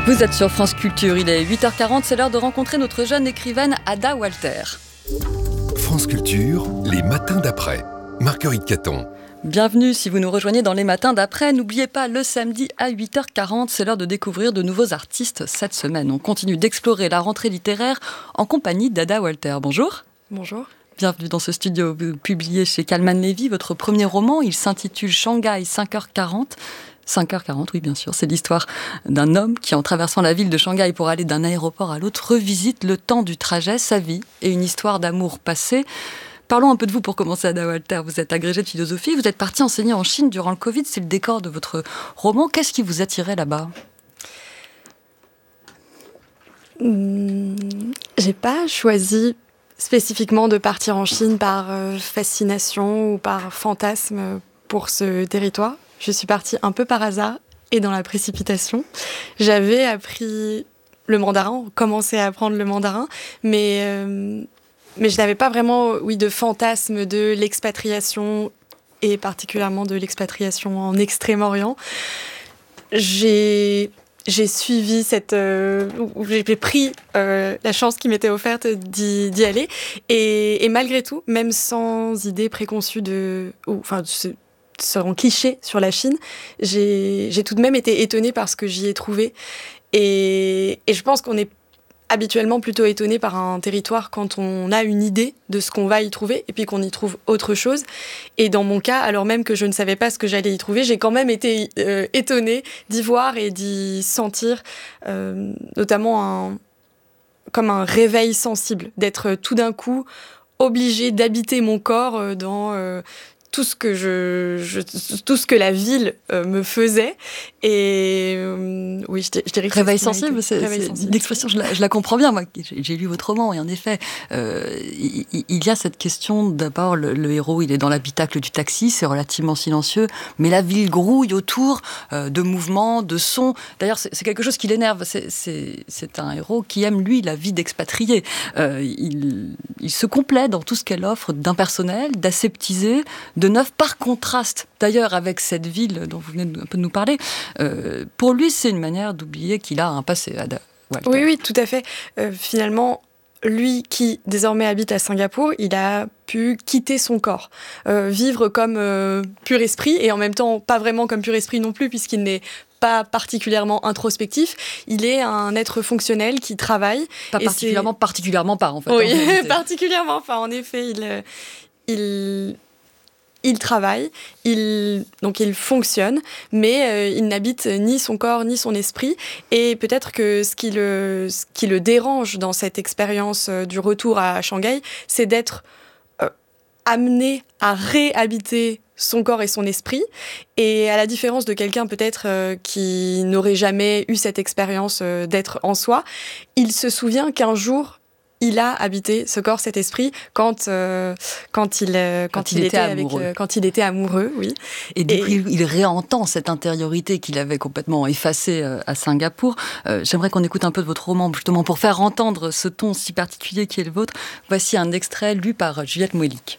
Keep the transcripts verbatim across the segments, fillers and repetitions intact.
Vous êtes sur France Culture, il est huit heures quarante, c'est l'heure de rencontrer notre jeune écrivaine Ada Walter. France Culture, les matins d'après. Marguerite Caton. Bienvenue si vous nous rejoignez dans les matins d'après. N'oubliez pas, le samedi à huit heures quarante, c'est l'heure de découvrir de nouveaux artistes cette semaine. On continue d'explorer la rentrée littéraire en compagnie d'Ada Walter. Bonjour. Bonjour. Bienvenue dans ce studio. Vous publiez chez Calman Levy votre premier roman. Il s'intitule Shanghai cinq heures quarante. cinq heures quarante, oui bien sûr, c'est l'histoire d'un homme qui, en traversant la ville de Shanghai pour aller d'un aéroport à l'autre, revisite le temps du trajet, sa vie et une histoire d'amour passé. Parlons un peu de vous pour commencer, Ada Walter. Vous êtes agrégée de philosophie, vous êtes partie enseigner en Chine durant le Covid, c'est le décor de votre roman. Qu'est-ce qui vous attirait là-bas ? Mmh, j'ai pas choisi spécifiquement de partir en Chine par euh, fascination ou par fantasme pour ce territoire. Je suis partie un peu par hasard et dans la précipitation. J'avais appris le mandarin, commencé à apprendre le mandarin, mais, euh, mais je n'avais pas vraiment oui, de fantasme de l'expatriation et particulièrement de l'expatriation en Extrême-Orient. J'ai... J'ai suivi cette, euh, j'ai pris euh, la chance qui m'était offerte d'y, d'y aller et, et malgré tout, même sans idée préconçue de, ou, enfin, seront clichés sur la Chine, j'ai, j'ai tout de même été étonnée par ce que j'y ai trouvé et, et je pense qu'on est habituellement plutôt étonné par un territoire quand on a une idée de ce qu'on va y trouver et puis qu'on y trouve autre chose. Et dans mon cas, alors même que je ne savais pas ce que j'allais y trouver, j'ai quand même été euh, étonnée d'y voir et d'y sentir euh, notamment un, comme un réveil sensible, d'être tout d'un coup obligée d'habiter mon corps dans... Euh, tout ce que je, je tout ce que la ville euh, me faisait et euh, oui je, je dirais que réveil sensible, c'est, réveil c'est sensible. l'expression je la, je la comprends bien. Moi j'ai, j'ai lu votre roman et en effet euh, il, il y a cette question. D'abord le, le héros il est dans l'habitacle du taxi, c'est relativement silencieux, mais la ville grouille autour euh, de mouvements, de sons. D'ailleurs c'est, c'est quelque chose qui l'énerve. C'est, c'est, c'est un héros qui aime lui la vie d'expatrié. Euh, il, il se complaît dans tout ce qu'elle offre d'impersonnel, d'aseptisé, de neuf, par contraste d'ailleurs avec cette ville dont vous venez un peu de nous parler. Euh, pour lui, c'est une manière d'oublier qu'il a un passé. Ada Walter. Oui, oui, tout à fait. Euh, finalement, lui qui désormais habite à Singapour, il a pu quitter son corps, euh, vivre comme euh, pur esprit et en même temps pas vraiment comme pur esprit non plus puisqu'il n'est pas particulièrement introspectif. Il est un être fonctionnel qui travaille. Pas particulièrement, c'est... particulièrement pas en fait. Oui, en particulièrement pas. En effet, il... il... Il travaille, il, donc il fonctionne, mais euh, il n'habite ni son corps ni son esprit. Et peut-être que ce qui le, ce qui le dérange dans cette expérience euh, du retour à Shanghai, c'est d'être euh, amené à réhabiter son corps et son esprit. Et à la différence de quelqu'un peut-être euh, qui n'aurait jamais eu cette expérience euh, d'être en soi, il se souvient qu'un jour, il a habité ce corps, cet esprit, quand, euh, quand, il, euh, quand, quand il, il était, était amoureux. avec, euh, quand il était amoureux. Oui. Et du coup, il, il réentend cette intériorité qu'il avait complètement effacée euh, à Singapour. Euh, j'aimerais qu'on écoute un peu de votre roman, justement, pour faire entendre ce ton si particulier qui est le vôtre. Voici un extrait lu par Juliette Moelik.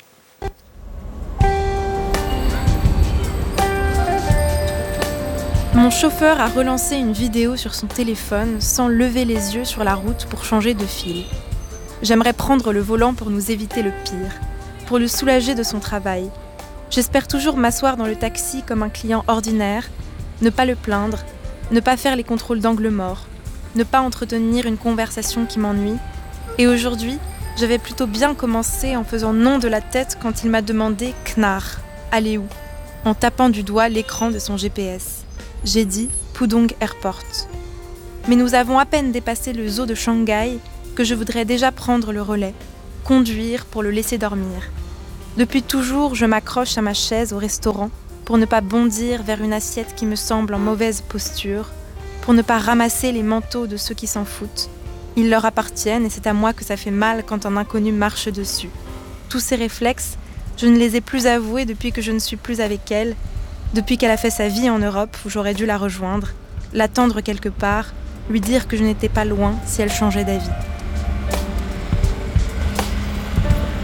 Mon chauffeur a relancé une vidéo sur son téléphone sans lever les yeux sur la route pour changer de fil. J'aimerais prendre le volant pour nous éviter le pire, pour le soulager de son travail. J'espère toujours m'asseoir dans le taxi comme un client ordinaire, ne pas le plaindre, ne pas faire les contrôles d'angle mort, ne pas entretenir une conversation qui m'ennuie. Et aujourd'hui, j'avais plutôt bien commencé en faisant non de la tête quand il m'a demandé « Knar, allez où ?» en tapant du doigt l'écran de son G P S. J'ai dit « Pudong Airport ». Mais nous avons à peine dépassé le zoo de Shanghai que je voudrais déjà prendre le relais, conduire pour le laisser dormir. Depuis toujours, je m'accroche à ma chaise au restaurant pour ne pas bondir vers une assiette qui me semble en mauvaise posture, pour ne pas ramasser les manteaux de ceux qui s'en foutent. Ils leur appartiennent et c'est à moi que ça fait mal quand un inconnu marche dessus. Tous ces réflexes, je ne les ai plus avoués depuis que je ne suis plus avec elle, depuis qu'elle a fait sa vie en Europe où j'aurais dû la rejoindre, l'attendre quelque part, lui dire que je n'étais pas loin si elle changeait d'avis.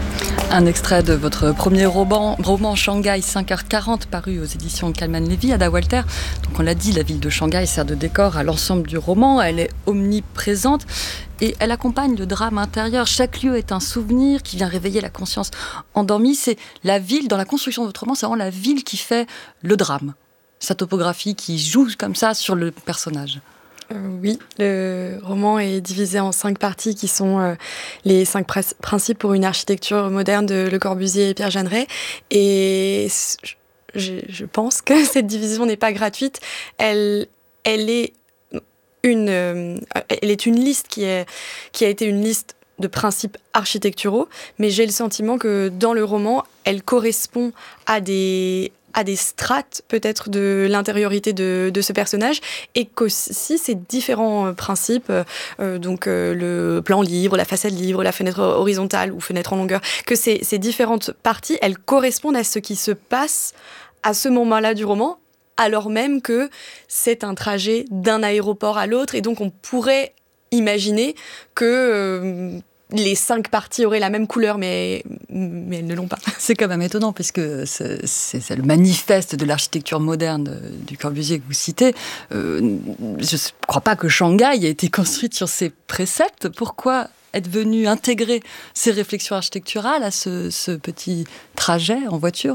Un extrait de votre premier roman, roman Shanghai cinq heures quarante, paru aux éditions Kalman Levy, Ada Walter. Donc on l'a dit, la ville de Shanghai sert de décor à l'ensemble du roman. Elle est omniprésente et elle accompagne le drame intérieur. Chaque lieu est un souvenir qui vient réveiller la conscience endormie. C'est la ville, dans la construction de votre roman, c'est vraiment la ville qui fait le drame. Sa topographie qui joue comme ça sur le personnage. Euh, oui, le roman est divisé en cinq parties qui sont euh, les cinq pr- principes pour une architecture moderne de Le Corbusier et Pierre Jeanneret. Et je, je pense que cette division n'est pas gratuite. Elle, elle, est, une, euh, elle est une liste qui, est, qui a été une liste de principes architecturaux, mais j'ai le sentiment que dans le roman, elle correspond à des... à des strates peut-être de l'intériorité de, de ce personnage, et qu'aussi ces différents principes, euh, donc euh, le plan libre, la façade libre, la fenêtre horizontale ou fenêtre en longueur, que ces, ces différentes parties, elles correspondent à ce qui se passe à ce moment-là du roman, alors même que c'est un trajet d'un aéroport à l'autre, et donc on pourrait imaginer que euh, les cinq parties auraient la même couleur, mais, mais elles ne l'ont pas. C'est quand même étonnant, puisque c'est, c'est, c'est le manifeste de l'architecture moderne du Corbusier que vous citez. Euh, je ne crois pas que Shanghai ait été construite sur ces préceptes. Pourquoi être venu intégrer ces réflexions architecturales à ce, ce petit trajet en voiture ?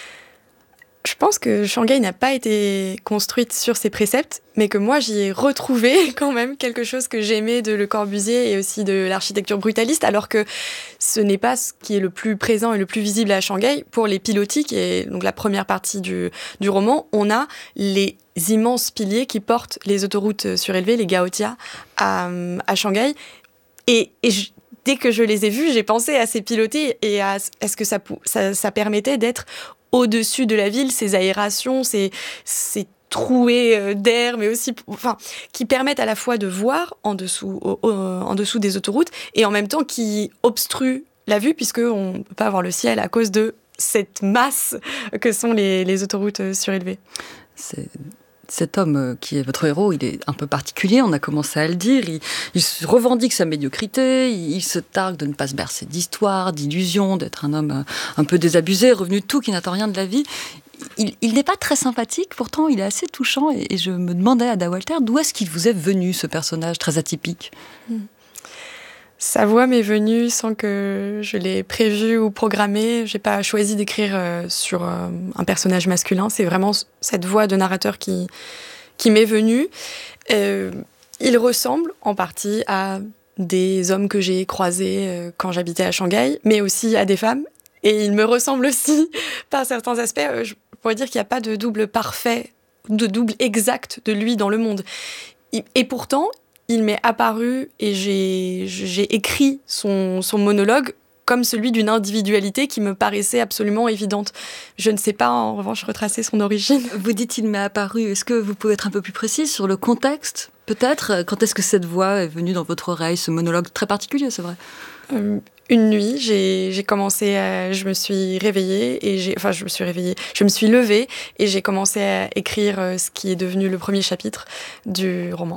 Je pense que Shanghai n'a pas été construite sur ces préceptes, mais que moi, j'y ai retrouvé quand même quelque chose que j'aimais de Le Corbusier et aussi de l'architecture brutaliste, alors que ce n'est pas ce qui est le plus présent et le plus visible à Shanghai. Pour les pilotis, qui est donc la première partie du, du roman, on a les immenses piliers qui portent les autoroutes surélevées, les Gaotia, à, à Shanghai. Et, et je, dès que je les ai vus, j'ai pensé à ces pilotis et à, à ce que ça, ça, ça permettait d'être au-dessus de la ville, ces aérations, ces, ces trouées d'air, mais aussi, enfin, qui permettent à la fois de voir en dessous, au, au, en dessous des autoroutes, et en même temps qui obstruent la vue, puisqu'on ne peut pas voir le ciel à cause de cette masse que sont les, les autoroutes surélevées. C'est... Cet homme qui est votre héros, il est un peu particulier, on a commencé à le dire. Il, il se revendique sa médiocrité, il, il se targue de ne pas se bercer d'histoire, d'illusions, d'être un homme un, un peu désabusé, revenu de tout, qui n'attend rien de la vie. Il, il n'est pas très sympathique, pourtant il est assez touchant. Et, et je me demandais à Ada Walter, d'où est-ce qu'il vous est venu, ce personnage très atypique ? mmh. Sa voix m'est venue sans que je l'ai prévue ou programmée. J'ai pas choisi d'écrire euh, sur euh, un personnage masculin. C'est vraiment cette voix de narrateur qui, qui m'est venue. Euh, il ressemble en partie à des hommes que j'ai croisés euh, quand j'habitais à Shanghai, mais aussi à des femmes. Et il me ressemble aussi par certains aspects. Euh, je pourrais dire qu'il n'y a pas de double parfait, de double exact de lui dans le monde. Et pourtant, il m'est apparu et j'ai, j'ai écrit son, son monologue comme celui d'une individualité qui me paraissait absolument évidente. Je ne sais pas, en revanche, retracer son origine. Vous dites « il m'est apparu ». Est-ce que vous pouvez être un peu plus précise sur le contexte, peut-être ? Quand est-ce que cette voix est venue dans votre oreille, ce monologue très particulier, c'est vrai ? euh, Une nuit, j'ai, j'ai commencé à, je me suis réveillée et j'ai, enfin je me suis réveillée, je me suis levée et j'ai commencé à écrire ce qui est devenu le premier chapitre du roman.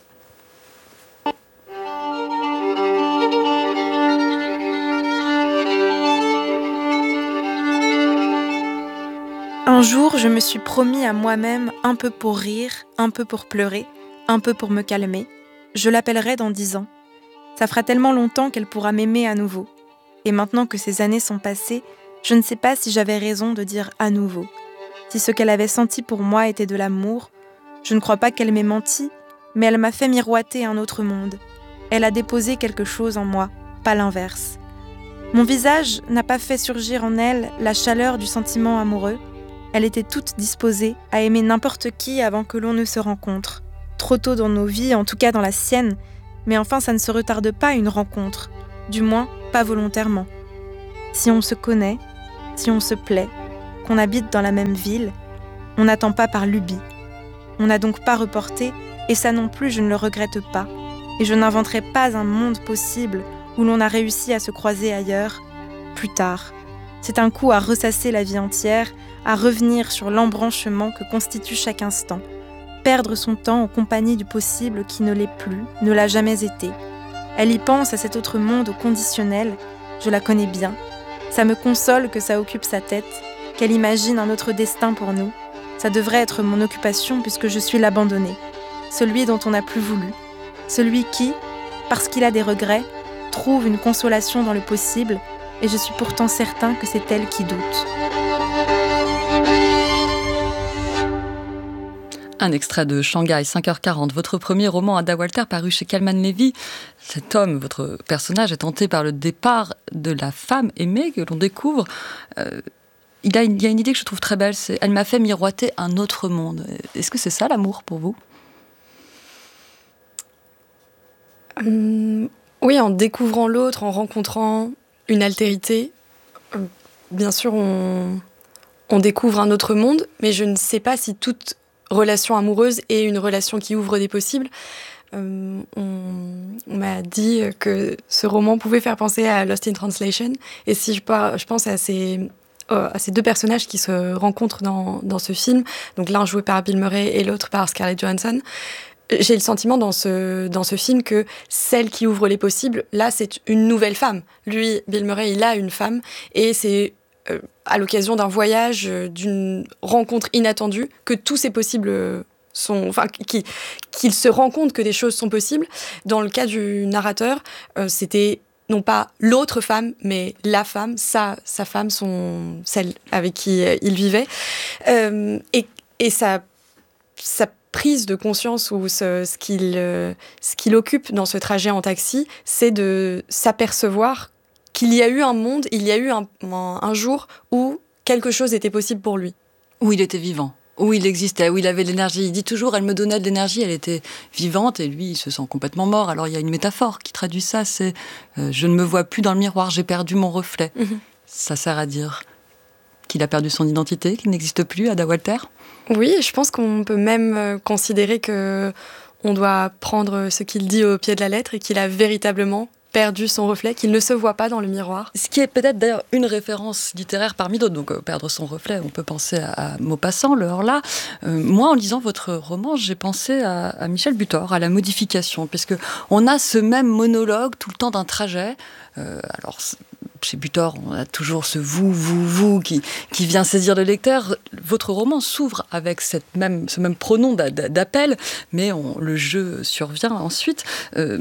Un jour, je me suis promis à moi-même un peu pour rire, un peu pour pleurer, un peu pour me calmer. Je l'appellerai dans dix ans. Ça fera tellement longtemps qu'elle pourra m'aimer à nouveau. Et maintenant que ces années sont passées, je ne sais pas si j'avais raison de dire à nouveau. Si ce qu'elle avait senti pour moi était de l'amour, je ne crois pas qu'elle m'ait menti, mais elle m'a fait miroiter un autre monde. Elle a déposé quelque chose en moi, pas l'inverse. Mon visage n'a pas fait surgir en elle la chaleur du sentiment amoureux. Elle était toute disposée à aimer n'importe qui avant que l'on ne se rencontre. Trop tôt dans nos vies, en tout cas dans la sienne, mais enfin ça ne se retarde pas une rencontre, du moins pas volontairement. Si on se connaît, si on se plaît, qu'on habite dans la même ville, on n'attend pas par lubie. On n'a donc pas reporté, et ça non plus je ne le regrette pas, et je n'inventerai pas un monde possible où l'on a réussi à se croiser ailleurs, plus tard. C'est un coup à ressasser la vie entière, à revenir sur l'embranchement que constitue chaque instant, perdre son temps en compagnie du possible qui ne l'est plus, ne l'a jamais été. Elle y pense à cet autre monde au conditionnel, je la connais bien, Ça me console que ça occupe sa tête, qu'elle imagine un autre destin pour nous. Ça devrait être mon occupation puisque je suis l'abandonné, celui dont on n'a plus voulu, celui qui, parce qu'il a des regrets, trouve une consolation dans le possible, et je suis pourtant certain que c'est elle qui doute. Un extrait de Shanghai, cinq heures quarante, votre premier roman Ada Walter paru chez Calman Levy. Cet homme, votre personnage, est hanté par le départ de la femme aimée que l'on découvre. Euh, il, a une, il y a une idée que je trouve très belle, c'est « Elle m'a fait miroiter un autre monde ». Est-ce que c'est ça l'amour pour vous ? hum, Oui, en découvrant l'autre, en rencontrant une altérité, euh, bien sûr on, on découvre un autre monde, mais je ne sais pas si toute relation amoureuse est une relation qui ouvre des possibles. Euh, on, on m'a dit que ce roman pouvait faire penser à Lost in Translation, et si je, par, je pense à ces, euh, à ces deux personnages qui se rencontrent dans, dans ce film, donc l'un joué par Bill Murray et l'autre par Scarlett Johansson, j'ai le sentiment dans ce, dans ce film que celle qui ouvre les possibles, là, c'est une nouvelle femme. Lui, Bill Murray, il a une femme, et c'est euh, à l'occasion d'un voyage, euh, d'une rencontre inattendue, que tous ces possibles euh, sont... Enfin, qui, qu'il se rend compte que des choses sont possibles. Dans le cas du narrateur, euh, c'était non pas l'autre femme, mais la femme, sa, sa femme, son, celle avec qui euh, il vivait. Euh, et, et ça... ça prise de conscience ou ce, ce, qu'il, euh, ce qu'il occupe dans ce trajet en taxi, c'est de s'apercevoir qu'il y a eu un monde, il y a eu un, un, un jour où quelque chose était possible pour lui. Où il était vivant, où il existait, où il avait de l'énergie. Il dit toujours, elle me donnait de l'énergie, elle était vivante, et lui, il se sent complètement mort. Alors il y a une métaphore qui traduit ça, c'est euh, « je ne me vois plus dans le miroir, j'ai perdu mon reflet mm-hmm. ». Ça sert à dire qu'il a perdu son identité, qu'il n'existe plus, Ada Walter ? Oui, je pense qu'on peut même considérer que on doit prendre ce qu'il dit au pied de la lettre et qu'il a véritablement perdu son reflet, qu'il ne se voit pas dans le miroir. Ce qui est peut-être d'ailleurs une référence littéraire parmi d'autres. Donc, euh, perdre son reflet, on peut penser à, à Maupassant, le Horla. Euh, moi, en lisant votre roman, j'ai pensé à, à Michel Butor, à la modification, parce qu'on a ce même monologue tout le temps d'un trajet. Euh, alors, chez Butor, on a toujours ce vous, vous, vous qui, qui vient saisir le lecteur. Votre roman s'ouvre avec cette même, ce même pronom d'appel, mais on, le jeu survient ensuite. Euh,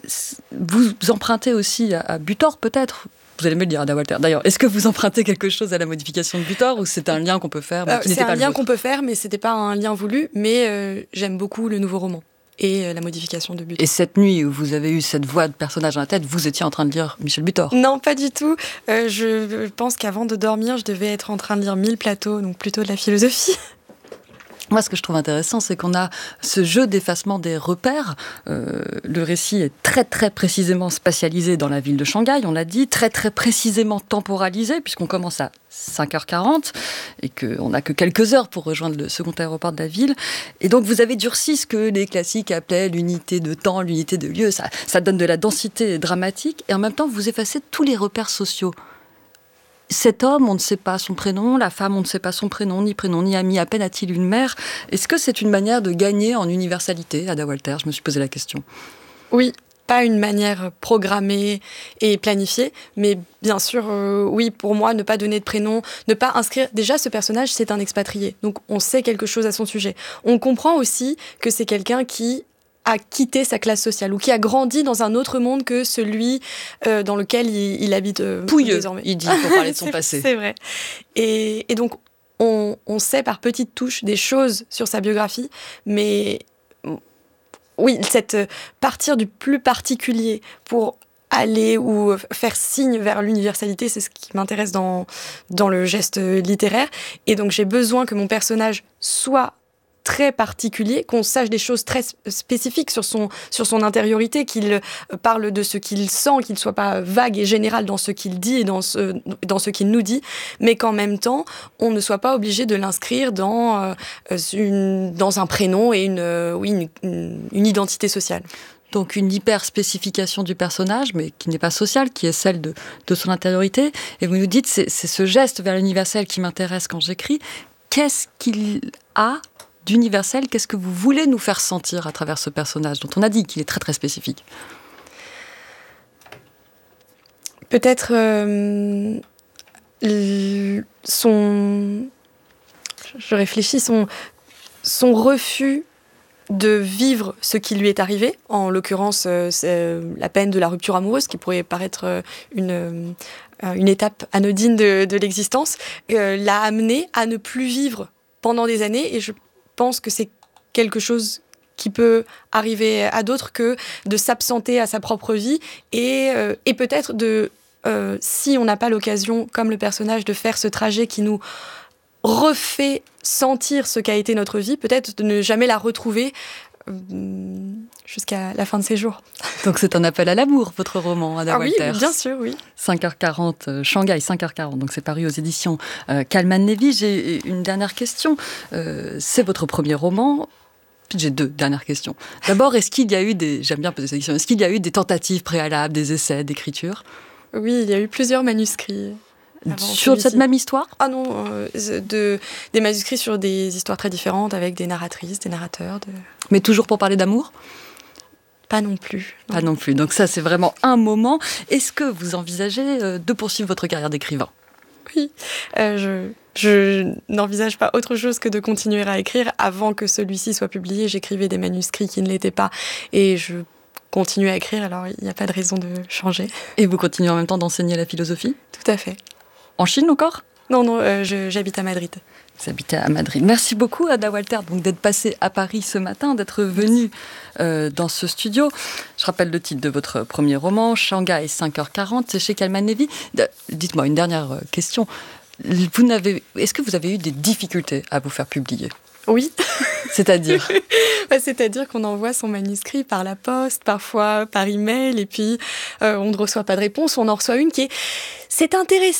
vous empruntez aussi à, à Butor, peut-être. Vous allez me le dire, Ada Walter. D'ailleurs, est-ce que vous empruntez quelque chose à la modification de Butor, ou c'est un lien qu'on peut faire mais euh, qui C'est n'était pas un le lien vôtre ? qu'on peut faire, mais c'était pas un lien voulu. Mais euh, j'aime beaucoup le nouveau roman et la modification de Butor. Et cette nuit où vous avez eu cette voix de personnage dans la tête, vous étiez en train de lire Michel Butor ? Non, pas du tout. Euh, je pense qu'avant de dormir, je devais être en train de lire Mille plateaux, donc plutôt de la philosophie. Moi, ce que je trouve intéressant, c'est qu'on a ce jeu d'effacement des repères. Euh, le récit est très, très précisément spatialisé dans la ville de Shanghai, on l'a dit, très, très précisément temporalisé, puisqu'on commence à cinq heures quarante et qu'on n'a que quelques heures pour rejoindre le second aéroport de la ville. Et donc, vous avez durci ce que les classiques appelaient l'unité de temps, l'unité de lieu. Ça, ça donne de la densité dramatique, et en même temps, vous effacez tous les repères sociaux. Cet homme, on ne sait pas son prénom, la femme, on ne sait pas son prénom, ni prénom, ni ami, à peine a-t-il une mère. Est-ce que c'est une manière de gagner en universalité, Ada Walter ? Je me suis posé la question. Oui, pas une manière programmée et planifiée, mais bien sûr, euh, oui, pour moi, ne pas donner de prénom, ne pas inscrire... Déjà, ce personnage, c'est un expatrié, donc on sait quelque chose à son sujet. On comprend aussi que c'est quelqu'un qui a quitté sa classe sociale ou qui a grandi dans un autre monde que celui euh, dans lequel il, il habite euh, Pouilleux, désormais. Il dit, pour parler de son passé. C'est vrai. Et, et donc, on, on sait par petites touches des choses sur sa biographie, mais oui, cette partir du plus particulier pour aller ou faire signe vers l'universalité, c'est ce qui m'intéresse dans, dans le geste littéraire. Et donc, j'ai besoin que mon personnage soit très particulier, qu'on sache des choses très spécifiques sur son, sur son intériorité, qu'il parle de ce qu'il sent, qu'il ne soit pas vague et général dans ce qu'il dit et dans ce, dans ce qu'il nous dit, mais qu'en même temps, on ne soit pas obligé de l'inscrire dans, euh, une, dans un prénom et une, euh, oui, une, une, une identité sociale. Donc une hyper-spécification du personnage, mais qui n'est pas sociale, qui est celle de, de son intériorité. Et vous nous dites, c'est, c'est ce geste vers l'universel qui m'intéresse quand j'écris. Qu'est-ce qu'il a d'universel? Qu'est-ce que vous voulez nous faire sentir à travers ce personnage, dont on a dit qu'il est très très spécifique? Peut-être euh, son, je réfléchis, son, son refus de vivre ce qui lui est arrivé, en l'occurrence euh, c'est la peine de la rupture amoureuse, qui pourrait paraître euh, une, euh, une étape anodine de, de l'existence, euh, l'a amené à ne plus vivre pendant des années, et je pense que c'est quelque chose qui peut arriver à d'autres que de s'absenter à sa propre vie, et, euh, et peut-être de, euh, si on n'a pas l'occasion, comme le personnage, de faire ce trajet qui nous refait sentir ce qu'a été notre vie, peut-être de ne jamais la retrouver euh, jusqu'à la fin de ses jours. Donc c'est un appel à l'amour, votre roman, Ada ah Walters. Oui, bien sûr, oui. cinq heures quarante, euh, Shanghai, cinq heures quarante, donc c'est paru aux éditions euh, Kalman Levy. J'ai une dernière question. Euh, c'est votre premier roman. J'ai deux dernières questions. D'abord, est-ce qu'il y a eu des... J'aime bien poser cette question. Est-ce qu'il y a eu des tentatives préalables, des essais d'écriture ? Oui, il y a eu plusieurs manuscrits. Sur cette même histoire ? Ah non, euh, de, des manuscrits sur des histoires très différentes, avec des narratrices, des narrateurs. De... Mais toujours pour parler d'amour ? Pas non plus. Non. Pas non plus. Donc ça, c'est vraiment un moment. Est-ce que vous envisagez euh, de poursuivre votre carrière d'écrivain ? Oui, euh, je, je n'envisage pas autre chose que de continuer à écrire. Avant que celui-ci soit publié, j'écrivais des manuscrits qui ne l'étaient pas. Et je continue à écrire, alors il n'y a pas de raison de changer. Et vous continuez en même temps d'enseigner la philosophie ? Tout à fait. En Chine encore ? Non, non, euh, je, j'habite à Madrid. Vous habitez à Madrid. Merci beaucoup, Ada Walters, donc d'être passée à Paris ce matin, d'être venue euh, dans ce studio. Je rappelle le titre de votre premier roman, Shanghai, cinq heures quarante, c'est chez Kalman Levy. Dites-moi, une dernière question. Vous n'avez, est-ce que vous avez eu des difficultés à vous faire publier ? Oui. C'est-à-dire ? bah, C'est-à-dire qu'on envoie son manuscrit par la poste, parfois par email, et puis euh, on ne reçoit pas de réponse. On en reçoit une qui est « c'est intéressant ».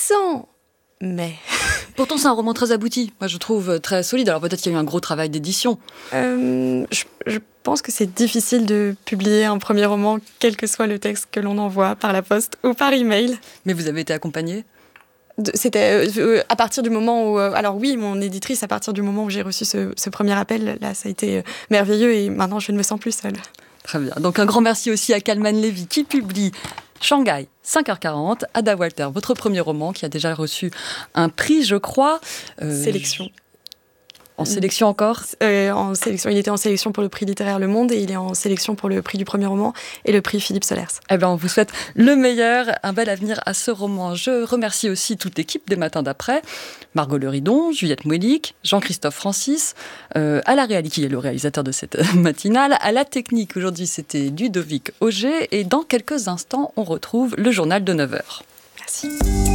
Mais... Pourtant, c'est un roman très abouti, moi je trouve très solide. Alors peut-être qu'il y a eu un gros travail d'édition. Euh, je, je pense que c'est difficile de publier un premier roman, quel que soit le texte que l'on envoie par la poste ou par email. Mais vous avez été accompagnée ? De, c'était euh, à partir du moment où... Euh, alors oui, mon éditrice, à partir du moment où j'ai reçu ce, ce premier appel, là, ça a été euh, merveilleux et maintenant, je ne me sens plus seule. Très bien. Donc un grand merci aussi à Kalman Levy qui publie Shanghai, cinq heures quarante, Ada Walters, votre premier roman qui a déjà reçu un prix, je crois. Euh, sélection. En sélection encore euh, en sélection. Il était en sélection pour le prix littéraire Le Monde et il est en sélection pour le prix du premier roman et le prix Philippe Solers. Eh bien, on vous souhaite le meilleur, un bel avenir à ce roman. Je remercie aussi toute l'équipe des Matins d'après, Margot Leridon, Juliette Mouelic, Jean-Christophe Francis, euh, à la réalité, qui est le réalisateur de cette matinale, à la technique. Aujourd'hui, c'était Ludovic Auger et dans quelques instants, on retrouve le journal de neuf heures. Merci.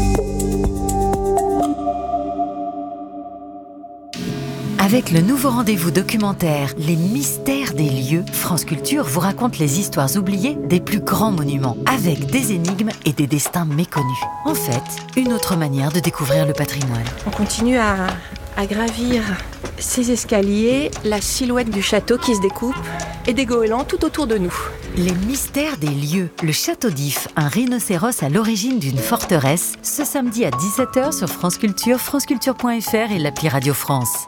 Avec le nouveau rendez-vous documentaire Les mystères des lieux, France Culture vous raconte les histoires oubliées des plus grands monuments, avec des énigmes et des destins méconnus. En fait, une autre manière de découvrir le patrimoine. On continue à, à gravir ces escaliers, la silhouette du château qui se découpe et des goélands tout autour de nous. Les mystères des lieux, le château d'If, un rhinocéros à l'origine d'une forteresse, ce samedi à dix-sept heures sur France Culture, franceculture point f r et l'appli Radio France.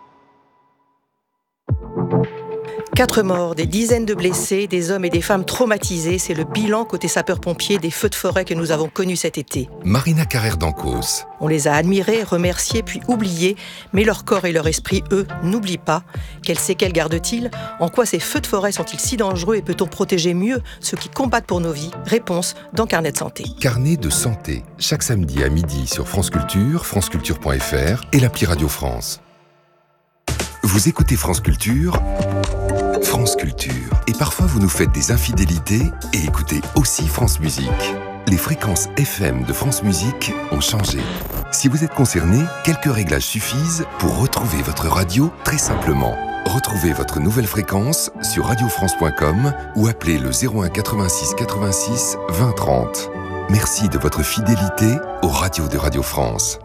Quatre morts, des dizaines de blessés, des hommes et des femmes traumatisés, c'est le bilan côté sapeurs-pompiers des feux de forêt que nous avons connus cet été. Marina Carrère d'Ancos. On les a admirés, remerciés, puis oubliés, mais leur corps et leur esprit, eux, n'oublient pas. Quelles séquelles gardent-ils ? En quoi ces feux de forêt sont-ils si dangereux et peut-on protéger mieux ceux qui combattent pour nos vies ? Réponse dans Carnet de santé. Carnet de santé, chaque samedi à midi sur France Culture, franceculture point f r et l'appli Radio France. Vous écoutez France Culture, France Culture. Et parfois vous nous faites des infidélités et écoutez aussi France Musique. Les fréquences F M de France Musique ont changé. Si vous êtes concerné, quelques réglages suffisent pour retrouver votre radio très simplement. Retrouvez votre nouvelle fréquence sur radio france point com ou appelez le zéro un quatre-vingt-six quatre-vingt-six vingt trente. Merci de votre fidélité aux radios de Radio France.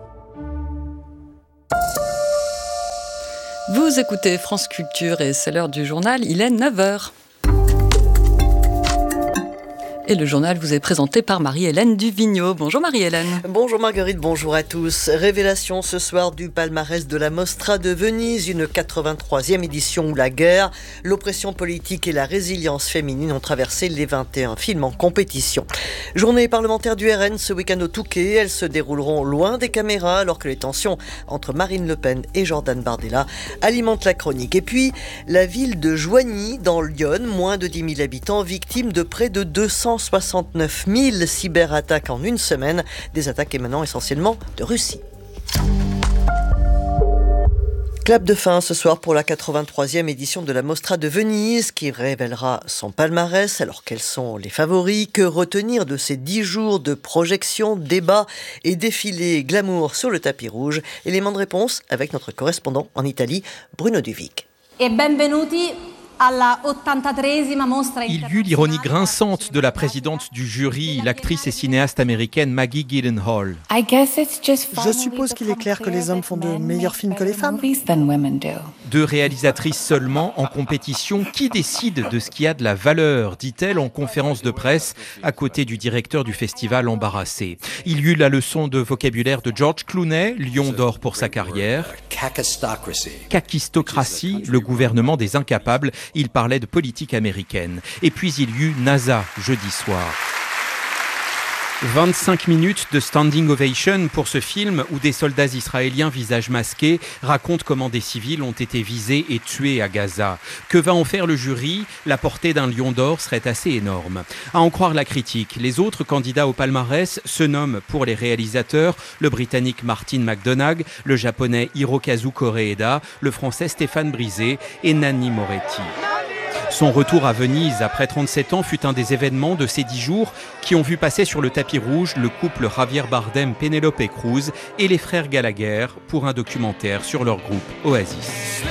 Vous écoutez France Culture et c'est l'heure du journal, il est neuf heures. Et le journal vous est présenté par Marie-Hélène Duvigneau. Bonjour Marie-Hélène. Bonjour Marguerite, bonjour à tous. Révélation ce soir du palmarès de la Mostra de Venise, une quatre-vingt-troisième édition où la guerre, l'oppression politique et la résilience féminine ont traversé les vingt et un films en compétition. Journée parlementaire du R N ce week-end au Touquet. Elles se dérouleront loin des caméras alors que les tensions entre Marine Le Pen et Jordan Bardella alimentent la chronique. Et puis, la ville de Joigny, dans l'Yonne, moins de dix mille habitants, victime de près de deux cent soixante-neuf mille cyberattaques en une semaine, des attaques émanant essentiellement de Russie. Clap de fin ce soir pour la quatre-vingt-troisième édition de la Mostra de Venise qui révélera son palmarès. Alors quels sont les favoris? Que retenir de ces dix jours de projections, débats et défilés glamour sur le tapis rouge? Élément de réponse avec notre correspondant en Italie, Bruno Duvic. Et benvenuti. Il y eut l'ironie grinçante de la présidente du jury, l'actrice et cinéaste américaine Maggie Gyllenhaal. Je suppose qu'il est clair que les hommes font de meilleurs films que les femmes. Deux réalisatrices seulement en compétition. Qui décide de ce qui a de la valeur, dit-elle en conférence de presse, à côté du directeur du festival embarrassé. Il y eut la leçon de vocabulaire de George Clooney, Lion d'or pour sa carrière. Kakistocratie, le gouvernement des incapables. Il parlait de politique américaine. Et puis il y eut NASA jeudi soir. vingt-cinq minutes de standing ovation pour ce film où des soldats israéliens visage masqué racontent comment des civils ont été visés et tués à Gaza. Que va en faire le jury? La portée d'un lion d'or serait assez énorme. À en croire la critique, les autres candidats au palmarès se nomment pour les réalisateurs le britannique Martin McDonagh, le japonais Hirokazu Koreeda, le français Stéphane Brisé et Nanni Moretti. Son retour à Venise après trente-sept ans fut un des événements de ces dix jours qui ont vu passer sur le tapis rouge le couple Javier Bardem-Penélope Cruz et les frères Gallagher pour un documentaire sur leur groupe Oasis.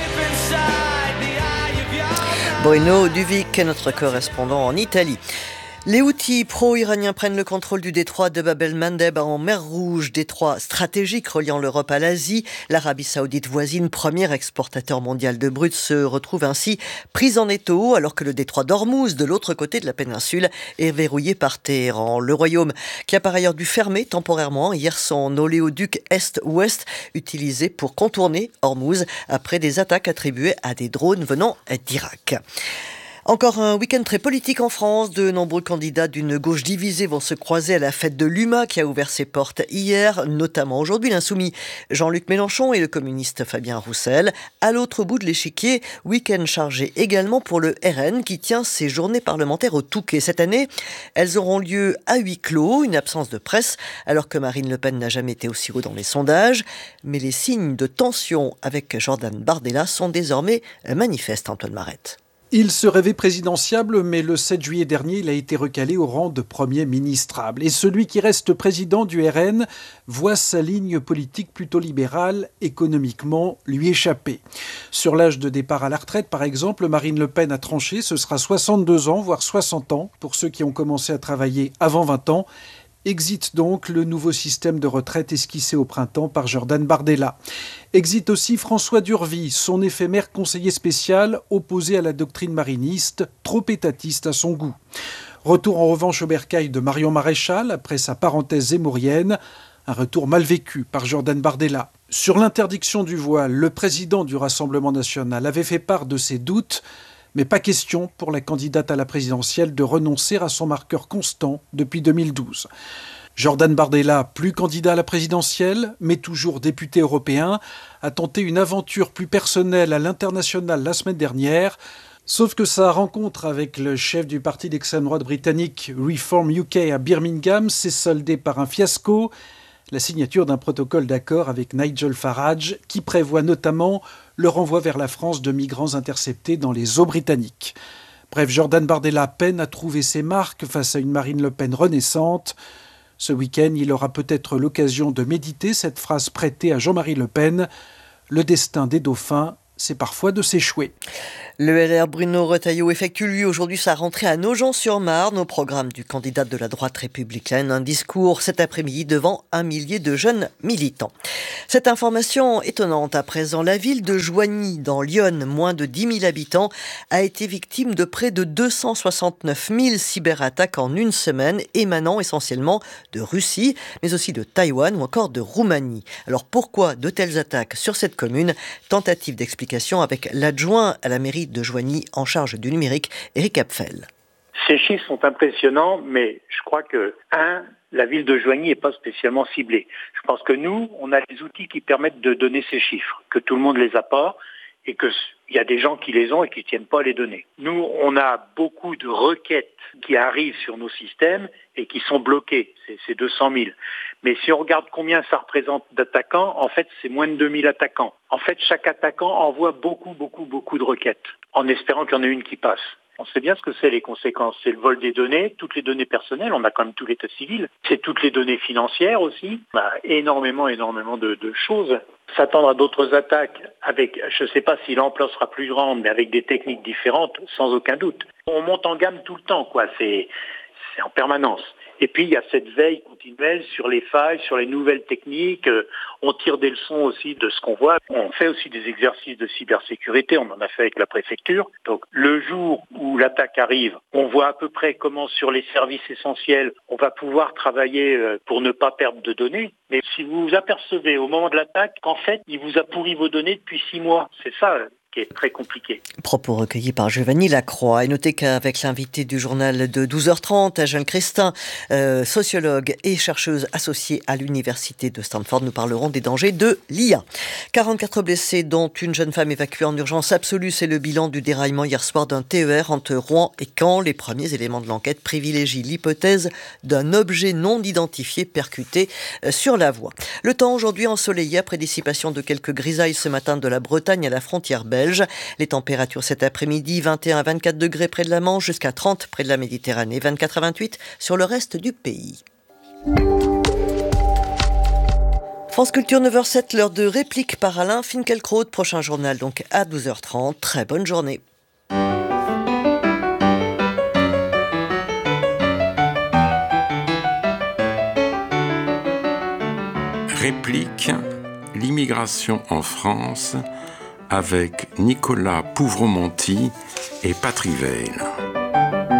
Bruno Duvic est notre correspondant en Italie. Les Houthis pro-iraniens prennent le contrôle du détroit de Bab el-Mandeb en mer Rouge, détroit stratégique reliant l'Europe à l'Asie. L'Arabie saoudite voisine, premier exportateur mondial de brut, se retrouve ainsi prise en étau alors que le détroit d'Ormuz, de l'autre côté de la péninsule, est verrouillé par Téhéran. Le Royaume, qui a par ailleurs dû fermer temporairement hier son oléoduc Est-Ouest, utilisé pour contourner Ormuz après des attaques attribuées à des drones venant d'Irak. Encore un week-end très politique en France. De nombreux candidats d'une gauche divisée vont se croiser à la fête de l'U M A qui a ouvert ses portes hier, notamment aujourd'hui l'insoumis Jean-Luc Mélenchon et le communiste Fabien Roussel. À l'autre bout de l'échiquier, week-end chargé également pour le R N qui tient ses journées parlementaires au Touquet. Cette année, elles auront lieu à huis clos, une absence de presse, alors que Marine Le Pen n'a jamais été aussi haut dans les sondages. Mais les signes de tension avec Jordan Bardella sont désormais manifestes, Antoine Marette. Il se rêvait présidentiable, mais le sept juillet dernier, il a été recalé au rang de premier ministrable. Et celui qui reste président du R N voit sa ligne politique plutôt libérale, économiquement, lui échapper. Sur l'âge de départ à la retraite, par exemple, Marine Le Pen a tranché, ce sera soixante-deux ans, voire soixante ans, pour ceux qui ont commencé à travailler avant vingt ans. Exit donc le nouveau système de retraite esquissé au printemps par Jordan Bardella. Exit aussi François Durvy, son éphémère conseiller spécial opposé à la doctrine mariniste, trop étatiste à son goût. Retour en revanche au bercail de Marion Maréchal après sa parenthèse zémourienne, un retour mal vécu par Jordan Bardella. Sur l'interdiction du voile, le président du Rassemblement national avait fait part de ses doutes, mais pas question pour la candidate à la présidentielle de renoncer à son marqueur constant depuis deux mille douze. Jordan Bardella, plus candidat à la présidentielle, mais toujours député européen, a tenté une aventure plus personnelle à l'international la semaine dernière, sauf que sa rencontre avec le chef du parti d'extrême droite britannique Reform U K à Birmingham s'est soldée par un fiasco, la signature d'un protocole d'accord avec Nigel Farage qui prévoit notamment le renvoi vers la France de migrants interceptés dans les eaux britanniques. Bref, Jordan Bardella peine à trouver ses marques face à une Marine Le Pen renaissante. Ce week-end, il aura peut-être l'occasion de méditer cette phrase prêtée à Jean-Marie Le Pen. Le destin des dauphins, c'est parfois de s'échouer. Le L R Bruno Retailleau effectue lui aujourd'hui sa rentrée à Nogent-sur-Marne au programme du candidat de la droite républicaine. Un discours cet après-midi devant un millier de jeunes militants. Cette information étonnante à présent, la ville de Joigny dans l'Yonne, moins de dix mille habitants, a été victime de près de deux cent soixante-neuf mille cyberattaques en une semaine, émanant essentiellement de Russie, mais aussi de Taïwan ou encore de Roumanie. Alors pourquoi de telles attaques sur cette commune? Tentative d'explication avec l'adjoint à la mairie de Joigny en charge du numérique, Éric Apfel. Ces chiffres sont impressionnants, mais je crois que, un, la ville de Joigny n'est pas spécialement ciblée. Je pense que nous, on a des outils qui permettent de donner ces chiffres, que tout le monde ne les a pas, et qu'il y a des gens qui les ont et qui ne tiennent pas à les donner. Nous, on a beaucoup de requêtes qui arrivent sur nos systèmes et qui sont bloquées, c'est, c'est deux cent mille. Mais si on regarde combien ça représente d'attaquants, en fait, c'est moins de deux mille attaquants. En fait, chaque attaquant envoie beaucoup, beaucoup, beaucoup de requêtes, en espérant qu'il y en ait une qui passe. On sait bien ce que c'est les conséquences. C'est le vol des données, toutes les données personnelles, on a quand même tout l'état civil. C'est toutes les données financières aussi. On a énormément, énormément de, de choses. S'attendre à d'autres attaques avec, je ne sais pas si l'ampleur sera plus grande, mais avec des techniques différentes, sans aucun doute. On monte en gamme tout le temps, quoi. C'est, c'est en permanence. Et puis, il y a cette veille continuelle sur les failles, sur les nouvelles techniques. On tire des leçons aussi de ce qu'on voit. On fait aussi des exercices de cybersécurité. On en a fait avec la préfecture. Donc, le jour où l'attaque arrive, on voit à peu près comment, sur les services essentiels, on va pouvoir travailler pour ne pas perdre de données. Mais si vous vous apercevez au moment de l'attaque qu'en fait, il vous a pourri vos données depuis six mois, c'est ça qui est très compliqué. Propos recueillis par Giovanni Lacroix. Et notez qu'avec l'invité du journal de douze heures trente, Jeanne Christin, euh, sociologue et chercheuse associée à l'université de Stanford, nous parlerons des dangers de l'I A. quarante-quatre blessés, dont une jeune femme évacuée en urgence absolue. C'est le bilan du déraillement hier soir d'un T E R entre Rouen et Caen. Les premiers éléments de l'enquête privilégient l'hypothèse d'un objet non identifié percuté sur la voie. Le temps aujourd'hui ensoleillé après dissipation de quelques grisailles ce matin de la Bretagne à la frontière belge. Les températures cet après-midi, vingt et un à vingt-quatre degrés près de la Manche, jusqu'à trente près de la Méditerranée, vingt-quatre à vingt-huit sur le reste du pays. France Culture neuf heures zéro sept, l'heure de réplique par Alain Finkielkraut. Prochain journal donc à douze heures trente. Très bonne journée. Réplique, l'immigration en France, avec Nicolas Pouvremonti et Patrick Veil.